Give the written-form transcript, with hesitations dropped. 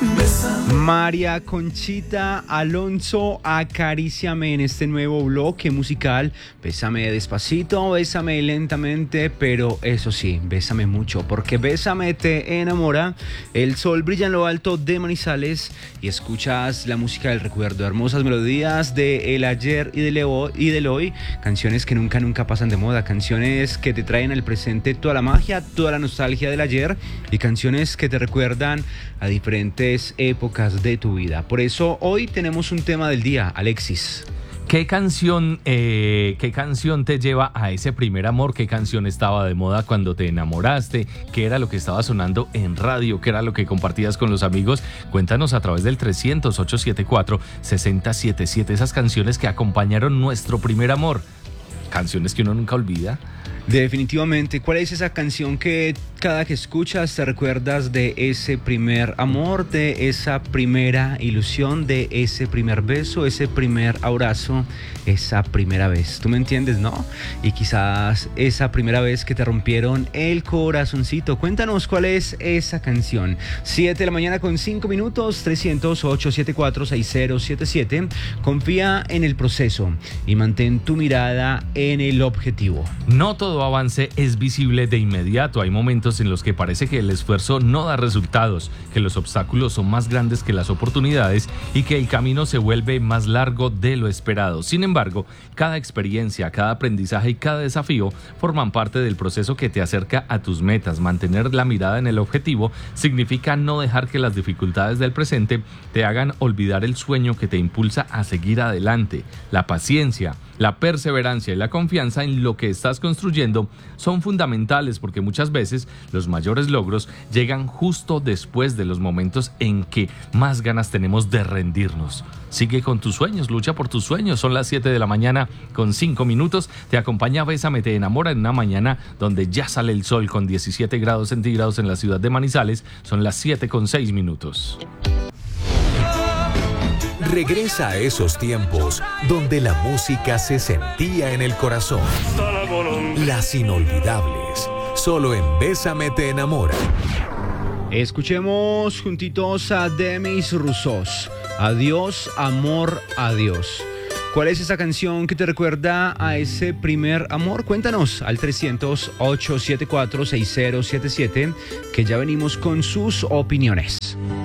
María Conchita Alonso, acaríciame en este nuevo bloque musical. Bésame despacito, bésame lentamente, pero eso sí, bésame mucho, porque Bésame te enamora. El sol brilla en lo alto de Manizales y escuchas la música del recuerdo, hermosas melodías de el ayer y del hoy, canciones que nunca pasan de moda, canciones que te traen al presente toda la magia, toda la nostalgia del ayer y canciones que te recuerdan a diferentes épocas de tu vida. Por eso hoy tenemos un tema del día, Alexis. ¿Qué canción te lleva a ese primer amor? ¿Qué canción estaba de moda cuando te enamoraste? ¿Qué era lo que estaba sonando en radio? ¿Qué era lo que compartías con los amigos? Cuéntanos a través del 300-874-6077 esas canciones que acompañaron nuestro primer amor. Canciones que uno nunca olvida. Definitivamente, ¿cuál es esa canción que cada que escuchas te recuerdas de ese primer amor, de esa primera ilusión, de ese primer beso, ese primer abrazo, esa primera vez? ¿Tú me entiendes, no? Y quizás esa primera vez que te rompieron el corazoncito. Cuéntanos cuál es esa canción. 7 de la mañana con 5 minutos, 300-874-6077. Confía en el proceso y mantén tu mirada en el objetivo. No todo avance es visible de inmediato. Hay momentos en los que parece que el esfuerzo no da resultados, que los obstáculos son más grandes que las oportunidades y que el camino se vuelve más largo de lo esperado. Sin embargo, cada experiencia, cada aprendizaje y cada desafío forman parte del proceso que te acerca a tus metas. Mantener la mirada en el objetivo significa no dejar que las dificultades del presente te hagan olvidar el sueño que te impulsa a seguir adelante. La paciencia, la perseverancia y la confianza en lo que estás construyendo son fundamentales porque muchas veces los mayores logros llegan justo después de los momentos en que más ganas tenemos de rendirnos. Sigue con tus sueños, lucha por tus sueños. Son las 7 de la mañana con 5 minutos. Te acompaña Bésame te enamora en una mañana donde ya sale el sol con 17 grados centígrados en la ciudad de Manizales. Son las 7 con 6 minutos. Regresa a esos tiempos donde la música se sentía en el corazón. Las inolvidables, solo en Bésame te enamora. Escuchemos juntitos a Demis Roussos. Adiós, amor, adiós. ¿Cuál es esa canción que te recuerda a ese primer amor? Cuéntanos al 300-874-6077, que ya venimos con sus opiniones.